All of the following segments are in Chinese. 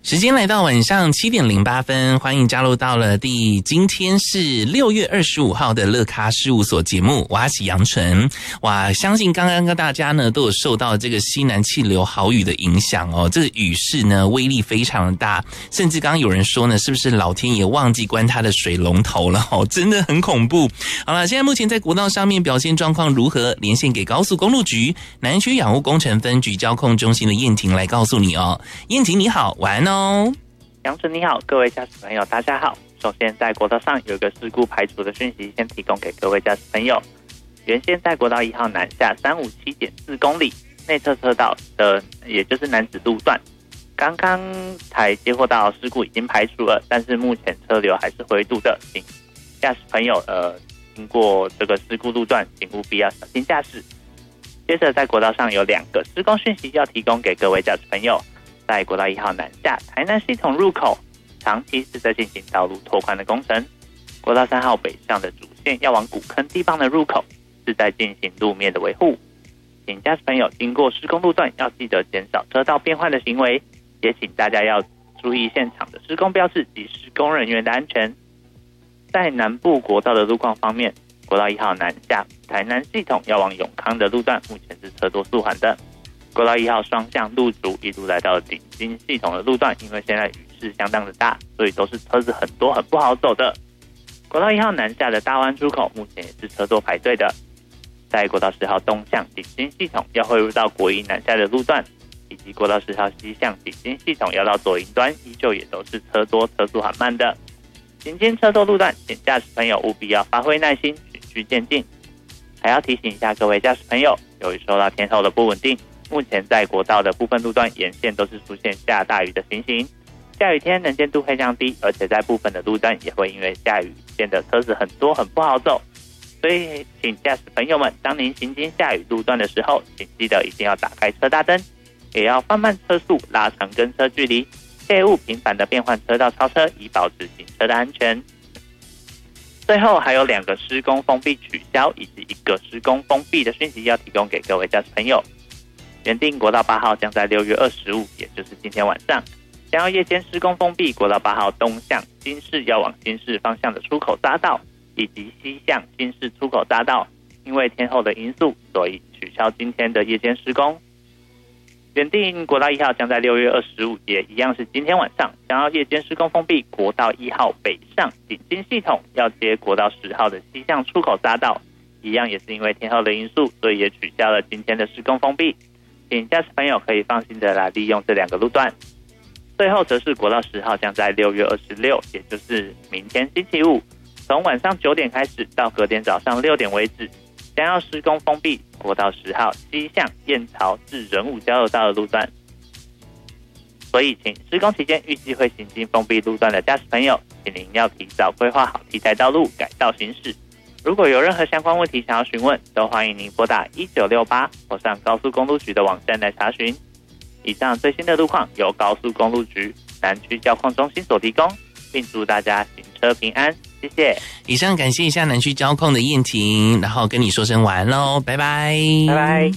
时间来到晚上7:08，欢迎加入到了今天是6月25号的乐咖事务所节目，我是杨纯。哇，相信刚刚跟大家呢都有受到这个西南气流豪雨的影响哦，这个雨势呢威力非常的大，甚至刚刚有人说呢，是不是老天爷忘记关他的水龙头了哦，真的很恐怖。好了，现在目前在国道上面表现状况如何？连线给高速公路局南区养护工程分局交控中心的燕婷来告诉你哦。燕婷你好，晚安哦。 杨纯你好，各位驾驶朋友大家好。首先在国道上有一个事故排除的讯息，先提供给各位驾驶朋友。原先在国道1号南下 357.4 公里内侧车道的，也就是南子路段，刚刚才接获到事故已经排除了，但是目前车流还是回堵的，请驾驶朋友经过这个事故路段，请务必要小心驾驶。接着在国道上有2个施工讯息要提供给各位驾驶朋友。在国道1号南下台南系统入口，长期是在进行道路拓宽的工程。国道3号北上的主线要往古坑地方的入口，是在进行路面的维护。请驾驶朋友经过施工路段要记得减少车道变换的行为，也请大家要注意现场的施工标志及施工人员的安全。在南部国道的路况方面，国道1号南下台南系统要往永康的路段，目前是车多速缓的。国道1号双向路竹一路来到了顶新系统的路段，因为现在雨势相当的大，所以都是车子很多很不好走的。国道1号南下的大湾出口目前也是车多排队的。在国道10号东向顶新系统要汇入到国一南下的路段，以及国道10号西向顶新系统要到左营端，依旧也都是车多车速缓慢的。行经车多路段，请驾驶朋友务必要发挥耐心，循序渐进。还要提醒一下各位驾驶朋友，由于受到天候的不稳定，目前在国道的部分路段沿线都是出现下大雨的情形，下雨天能见度会降低，而且在部分的路段也会因为下雨变得车子很多很不好走，所以请驾驶朋友们，当您行经下雨路段的时候，请记得一定要打开车大灯，也要放慢车速，拉长跟车距离，切勿频繁的变换车道超车，以保持行车的安全。最后还有2个施工封闭取消以及1个施工封闭的讯息要提供给各位驾驶朋友。原定国道8号将在6月25，也就是今天晚上，将要夜间施工封闭国道8号东向新市要往新市方向的出口匝道，以及西向新市出口匝道，因为天候的因素，所以取消今天的夜间施工。原定国道1号将在6月25，也一样是今天晚上，将要夜间施工封闭国道1号北上顶新系统要接国道10号的西向出口匝道，一样也是因为天候的因素，所以也取消了今天的施工封闭。请驾驶朋友可以放心的来利用这2个路段。最后则是国道10号将在6月26，也就是明天星期五，从晚上9点开始到隔天早上6点为止，将要施工封闭国道10号西向燕巢至仁武交流道的路段。所以请施工期间预计会行经封闭路段的驾驶朋友，请您要提早规划好替代道路，改道行驶。如果有任何相关问题想要询问，都欢迎您拨打1968或上高速公路局的网站来查询。以上最新的路况由高速公路局南区交控中心所提供，并祝大家行车平安，谢谢。 以上感谢一下南区交控的燕婷，然后跟你说声晚安喽，拜拜， 拜拜。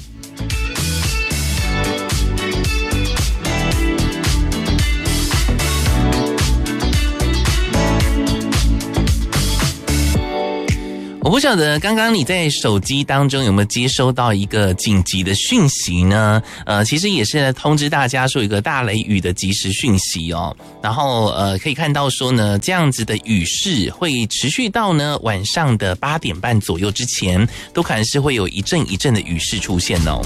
我不晓得刚刚你在手机当中有没有接收到一个紧急的讯息呢？其实也是通知大家说一个大雷雨的即时讯息哦。然后可以看到说呢，这样子的雨势会持续到呢晚上的8点半左右之前，都可能是会有一阵一阵的雨势出现哦。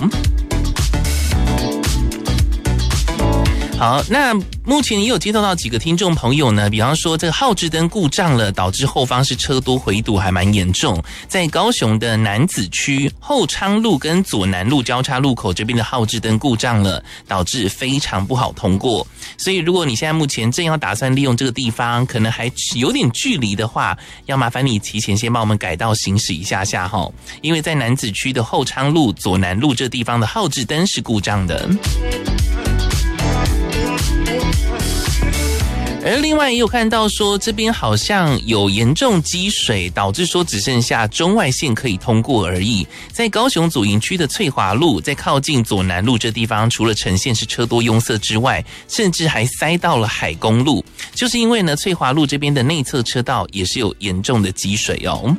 好，那目前也有接到几个听众朋友呢，比方说这个号志灯故障了，导致后方是车多回堵还蛮严重，在高雄的楠梓区后昌路跟左南路交叉路口这边的号志灯故障了，导致非常不好通过。所以如果你现在目前正要打算利用这个地方，可能还有点距离的话，要麻烦你提前先帮我们改道行驶一下下齁，因为在楠梓区的后昌路左南路这地方的号志灯是故障的。而而另外也有看到说，这边好像有严重积水，导致说只剩下中外线可以通过而已。在高雄左营区的翠华路，在靠近左南路这地方，除了呈现是车多拥塞之外，甚至还塞到了海公路，就是因为呢，翠华路这边的内侧车道也是有严重的积水哦。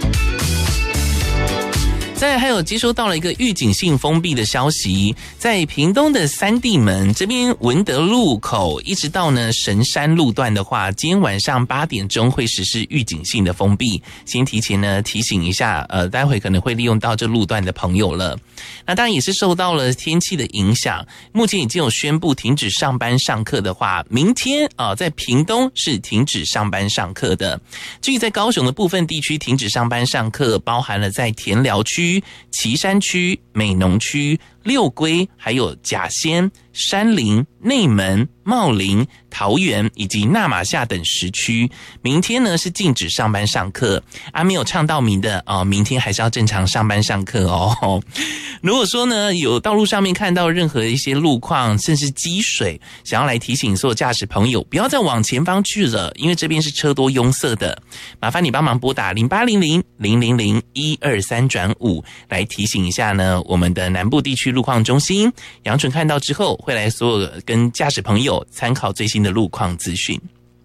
再来还有接收到了一个预警性封闭的消息，在屏东的三地门这边文德路口一直到呢神山路段的话，今天晚上8点钟会实施预警性的封闭，先提前呢提醒一下，待会可能会利用到这路段的朋友了。那当然也是受到了天气的影响，目前已经有宣布停止上班上课的话，明天在屏东是停止上班上课的。至于在高雄的部分地区停止上班上课，包含了在田寮区、旗山区、美浓区、六龟，还有甲仙、山林、内门、茂林、桃园以及那玛夏等10区，明天呢是禁止上班上课。没有唱到名的明天还是要正常上班上课哦。如果说呢有道路上面看到任何一些路况，甚至积水，想要来提醒所有驾驶朋友不要再往前方去了，因为这边是车多拥塞的。麻烦你帮忙拨打0800-000-123-5来提醒一下呢我们的南部地区路况中心，杨纯看到之后会来所有跟驾驶朋友参考最新的路况资讯。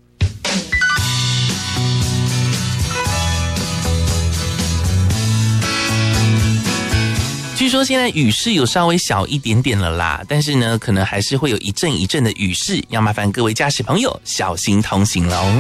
据说现在雨势有稍微小一点点了啦，但是呢可能还是会有一阵一阵的雨势，要麻烦各位驾驶朋友小心同行咯。